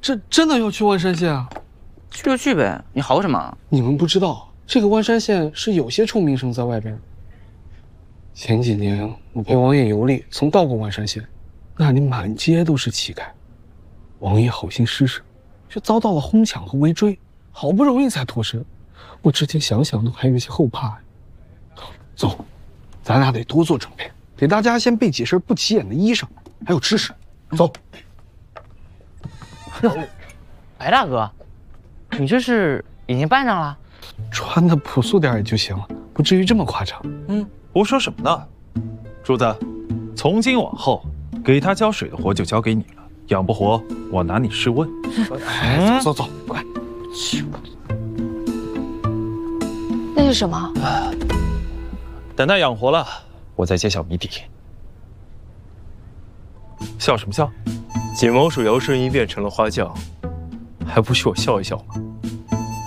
这真的要去万山县啊？ 去就去呗，你嚎什么？ 你们不知道，这个万山县是有些臭名声在外边。前几年我陪王爷游历，曾到过万山县，那里满街都是乞丐。王爷好心施舍，却遭到了哄抢和围追，好不容易才脱身。我之前想想都还有些后怕呀。走，咱俩得多做准备，给大家先备几身不起眼的衣裳，还有吃食。走。 白大哥，你这是已经办上了？ 穿的朴素点也就行了，不至于这么夸张。 胡说什么呢？主子，从今往后，给他浇水的活就交给你了，养不活我拿你试问。 哎，走，快！ 那是什么？ 等他养活了，我再揭晓谜底。笑什么笑？ 锦毛鼠摇身一变成了花匠，还不许我笑一笑吗？